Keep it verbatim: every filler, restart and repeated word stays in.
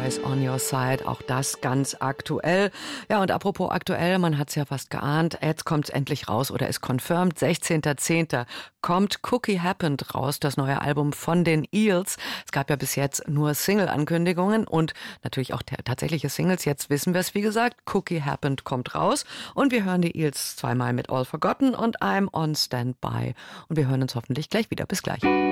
Always on Your Side, auch das ganz aktuell. Ja, und apropos aktuell, man hat es ja fast geahnt, jetzt kommt es endlich raus oder ist confirmed, sechzehnter zehnter kommt Cookie Happened raus, das neue Album von den Eels. Es gab ja bis jetzt nur Single-Ankündigungen und natürlich auch tatsächliche Singles. Jetzt wissen wir es, wie gesagt, Cookie Happened kommt raus und wir hören die Eels zweimal mit All Forgotten und I'm on Standby. Und wir hören uns hoffentlich gleich wieder. Bis gleich.